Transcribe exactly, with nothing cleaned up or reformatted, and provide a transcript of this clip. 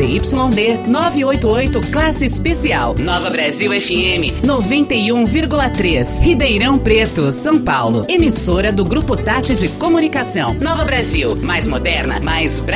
Z Y D nove oito oito Classe Especial. Nova Brasil F M noventa e um vírgula três, Ribeirão Preto, São Paulo. Emissora do Grupo Tati de Comunicação. Nova Brasil, mais moderna, mais brasileira.